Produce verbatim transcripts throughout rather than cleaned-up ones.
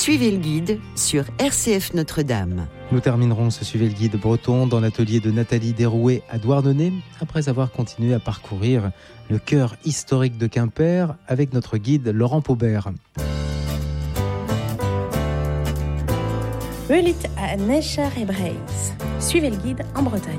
Suivez le guide sur R C F Notre-Dame. Nous terminerons ce Suivez le guide breton dans l'atelier de Nathalie Derouet à Douarnenez, après avoir continué à parcourir le cœur historique de Quimper avec notre guide Laurent Paubert. Hulit à Necher et Breis. Suivez le guide en Bretagne.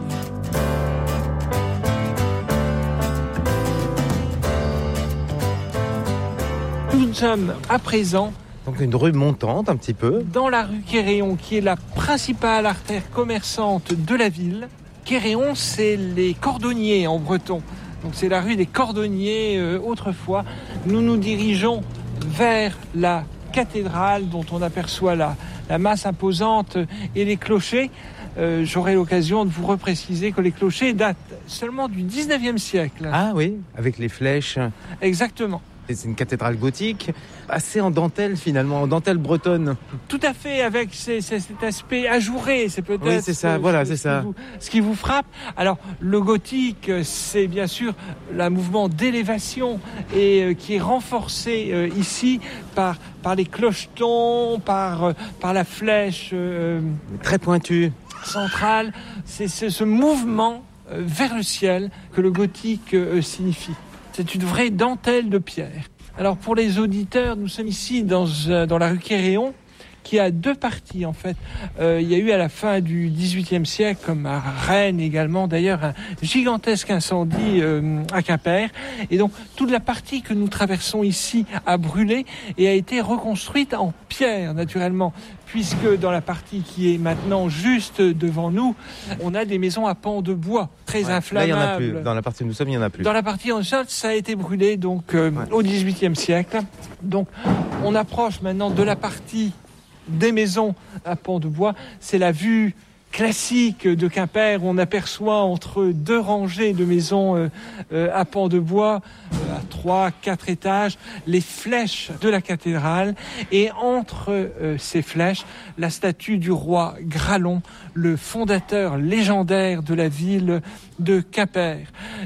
Nous sommes à présent Donc une rue montante un petit peu. dans la rue Quéréon, qui est la principale artère commerçante de la ville. Quéréon, c'est les cordonniers en breton. Donc c'est la rue des cordonniers euh, autrefois. Nous nous dirigeons vers la cathédrale dont on aperçoit la, la masse imposante et les clochers. Euh, j'aurai l'occasion de vous repréciser que les clochers datent seulement du dix-neuvième siècle. Ah oui, avec les flèches. Exactement. Et c'est une cathédrale gothique, assez en dentelle finalement, en dentelle bretonne. Tout à fait, avec ces, ces, cet aspect ajouré, c'est peut-être Oui, c'est ça, ce, voilà, ce, c'est ce ça. Qui vous, ce qui vous frappe. Alors, le gothique, c'est bien sûr le mouvement d'élévation et euh, qui est renforcé euh, ici par, par les clochetons, par, euh, par la flèche euh, Très pointue. centrale. C'est, c'est ce mouvement euh, vers le ciel que le gothique euh, signifie. C'est une vraie dentelle de pierre. Alors pour les auditeurs, nous sommes ici dans, dans la rue Quéréon, qui a deux parties en fait. Euh, il y a eu à la fin du dix-huitième siècle, comme à Rennes également d'ailleurs, un gigantesque incendie euh, à Quimper. Et donc toute la partie que nous traversons ici a brûlé et a été reconstruite en pierre naturellement. Puisque dans la partie qui est maintenant juste devant nous, on a des maisons à pans de bois, très Ouais, inflammables. Là, il n'y en a plus. Dans la partie où nous sommes, il n'y en a plus. Dans la partie en sol, ça a été brûlé donc euh, ouais. au dix-huitième siècle. Donc on approche maintenant de la partie des maisons à pans de bois. C'est la vue classique de Quimper. On aperçoit entre deux rangées de maisons euh, euh, à pans de bois, euh, à trois, quatre étages, les flèches de la cathédrale. Et entre euh, ces flèches, la statue du roi Gralon, le fondateur légendaire de la ville de Quimper.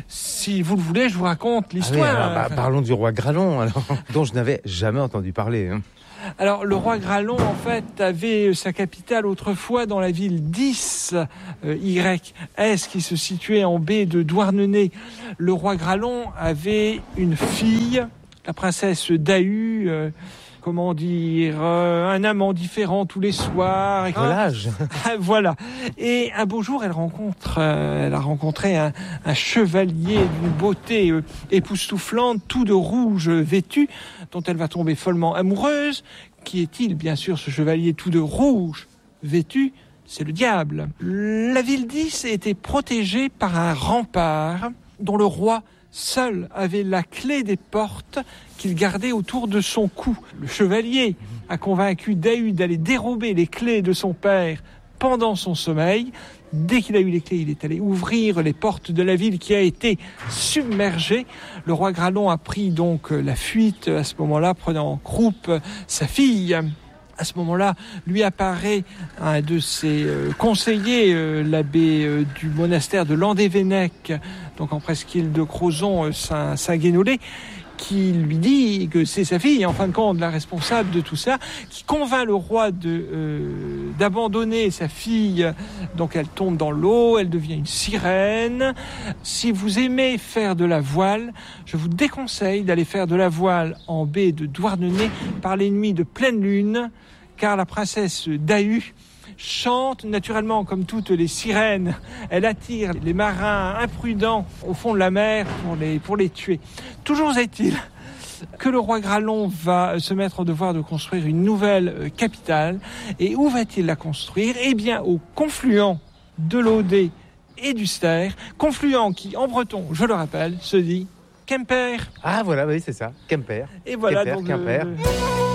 Si vous le voulez, je vous raconte l'histoire. Ah oui, alors, bah, parlons du roi Gralon, alors, dont je n'avais jamais entendu parler. Hein. Alors, le roi Gralon, en fait, avait sa capitale autrefois dans la ville dix euh, Y S, qui se situait en baie de Douarnenez. Le roi Gralon avait une fille, la princesse Dahu, euh, comment dire, euh, un amant différent tous les soirs. Et Collage. Voilà. Et un beau jour, elle rencontre, euh, elle a rencontré un, un chevalier d'une beauté euh, époustouflante, tout de rouge euh, vêtu, dont elle va tomber follement amoureuse. Qui est-il, bien sûr, ce chevalier tout de rouge vêtu? C'est le diable. La ville dix était protégée par un rempart dont le roi seul avait la clé des portes qu'il gardait autour de son cou. Le chevalier a convaincu Dahu d'aller dérober les clés de son père pendant son sommeil. Dès qu'il a eu les clés, il est allé ouvrir les portes de la ville qui a été submergée. Le roi Gralon a pris donc la fuite à ce moment-là, prenant en croupe sa fille. À ce moment-là, lui apparaît un de ses conseillers, l'abbé du monastère de Landévennec, donc en presqu'île de Crozon, Saint, Saint-Guénolé, qui lui dit que c'est sa fille, en fin de compte, la responsable de tout ça, qui convainc le roi de, euh, d'abandonner sa fille. Donc elle tombe dans l'eau, elle devient une sirène. Si vous aimez faire de la voile, je vous déconseille d'aller faire de la voile en baie de Douarnenez par les nuits de pleine lune, car la princesse Dahu chante naturellement comme toutes les sirènes. Elle attire les marins imprudents au fond de la mer pour les, pour les tuer. Toujours est-il que le roi Gralon va se mettre au devoir de construire une nouvelle capitale. Et où va-t-il la construire? Eh bien, au confluent de l'Audet et du Ster. Confluent qui, en breton, je le rappelle, se dit Quimper. Ah voilà, oui, c'est ça, Quimper. Et voilà Quimper, donc Quimper. Le...